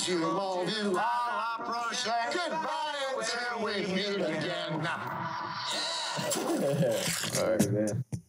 you, all you, all approach. Goodbye until we meet again. All right, man.